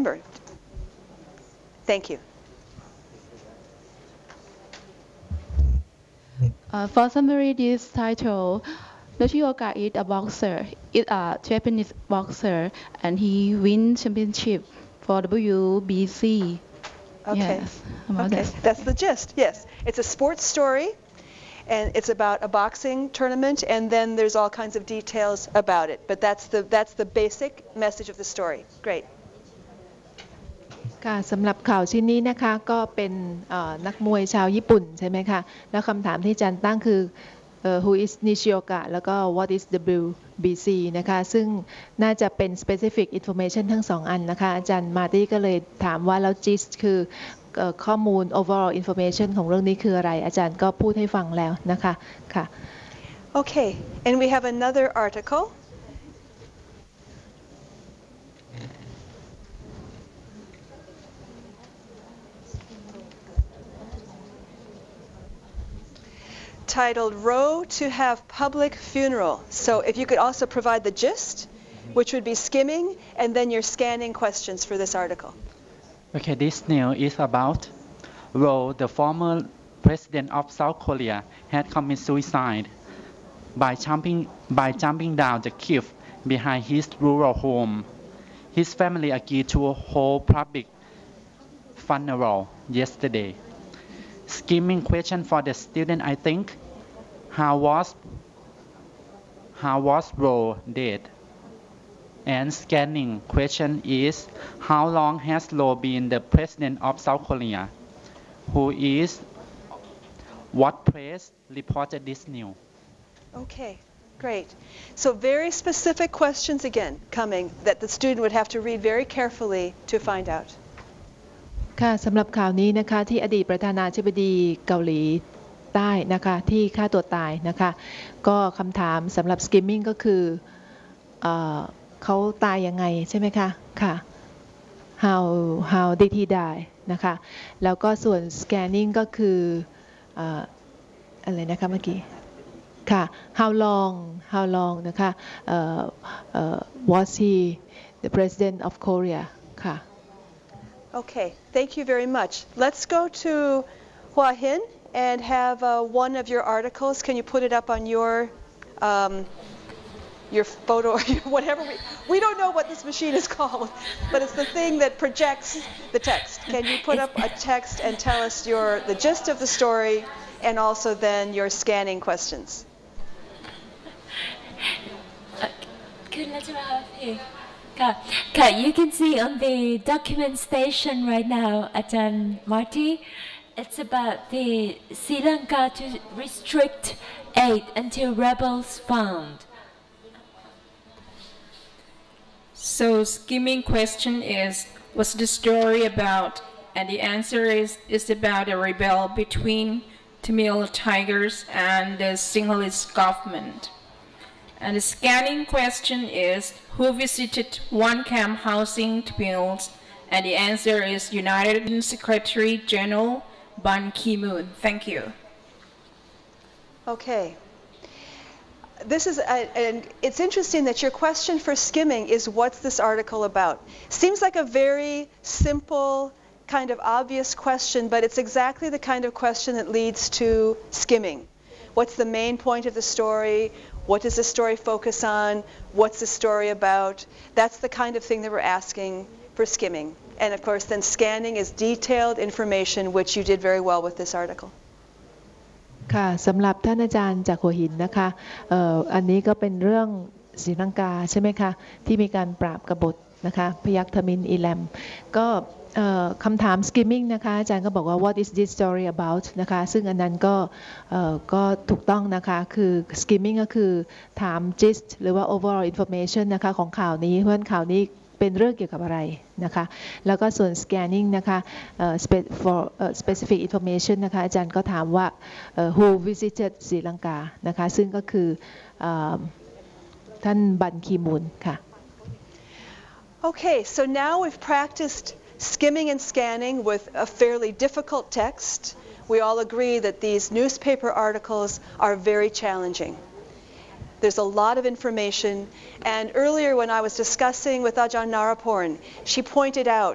remember. Thank you. For summary, this title, Yoshioka is a boxer, is a Japanese boxer, and he wins championship for WBC. Okay. Yes, Okay, that's the gist. Yes, it's a sports story, and it's about a boxing tournament, and then there's all kinds of details about it. But that's the basic message of the story. Great. ค่ะสำหรับข่าวชิ้นนี้นะคะก็เป็นนักมวยชาวญี่ปุ่นใช่ไหมคะแล้วคำถามที่อาจารย์ตั้งคือwho is Nishioka แล้วก็ what is WBC นะคะซึ่งน่าจะเป็น specific information ทั้งสองอันนะคะอาจารย์มาร์ตี้ก็เลยถามว่าแล้ว gist คือข้อมูล overall information ของเรื่องนี้คืออะไรอาจารย์ก็พูดให้ฟังแล้วนะคะค่ะ Okay, and we have another article. Titled Row to Have Public Funeral. So if you could also provide the gist, which would be skimming, and then your scanning questions for this article. Okay, this news is about Roh, the former president of South Korea, had committed suicide by jumping down the cliff behind his rural home. His family agreed to hold public funeral yesterday. Skimming question for the student, I think. How was Roh dead? And scanning question is, how long has Roh been the president of South Korea? Who is what press reported this news? Okay, great. So very specific questions again coming that the student would have to read very carefully to find out. ค่ะสำหรับข่าวนี้นะคะที่อดีตประธานาธิบดีเกาหลีใต้นะคะที่ฆ่าตัวตายนะคะก็คำถามสำหรับ skimming ก็คือเขาตายยังไงใช่ไหมคะค่ะ how did he die นะคะแล้วก็ส่วน scanning ก็คืออะไรนะคะเมื่อกี้ค่ะ how long นะคะ was he the president of Korea ค่ะ Okay, thank you very much. Let's go to Hua Hin and have one of your articles. Can you put it up on your photo or whatever? We don't know what this machine is called, but it's the thing that projects the text. Can you put up a text and tell us the gist of the story and also then your scanning questions? You can see on the document station right now, Ajahn Marty, it's about the Sri Lanka to restrict aid until rebels found. So skimming question is, what's the story about? And the answer is about a rebel between Tamil Tigers and the Sinhalese government. And the scanning question is, who visited one camp housing Tamils? And the answer is United Nations Secretary General Ban Ki-moon. Thank you. Okay. This is, and it's interesting that your question for skimming is, what's this article about? Seems like a very simple, kind of obvious question, but it's exactly the kind of question that leads to skimming. What's the main point of the story? What does the story focus on? What's the story about? That's the kind of thing that we're asking for skimming. And of course, then scanning is detailed information, which you did very well with this article. ค่ะสำหรับท่านอาจารย์จากหัวหินนะคะอันนี้ก็เป็นเรื่องศรีลังกาใช่ไหมคะที่มีการปราบกบฏนะคะพยัคฆ์ทมิฬอีแลมก็คำถาม skimming นะคะอาจารย์ก็บอกว่า what is this story about นะคะซึ่งอันนั้นก็ถูกต้องนะคะคือ skimming ก็คือถาม gist หรือว่า overall information นะคะของข่าวนี้เพราะฉะนั้นข่าวนี้เป็นเรื่องเกี่ยวกับอะไรนะคะแล้วก็ส่วน scanning นะคะ for specific information นะคะอาจารย์ก็ถามว่า who visited ศรีลังกานะคะซึ่งก็คือท่านบันคีมูนค่ะ Okay, so now we've practiced skimming and scanning with a fairly difficult text. We all agree that these newspaper articles are very challenging. There's a lot of information, and earlier when I was discussing with Ajahn Naraporn, she pointed out